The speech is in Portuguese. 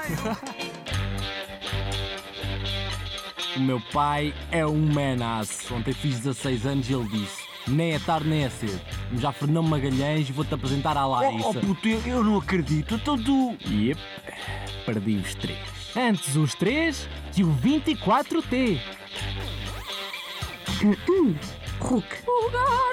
O meu pai é um menace. Ontem fiz 16 anos e ele disse: nem é tarde nem é cedo. Já Fernando Magalhães e vou-te apresentar à Larissa. Oh puto, eu não acredito. Então tu... Yep, perdi os 3. Antes os 3 que o 24T. Hulk.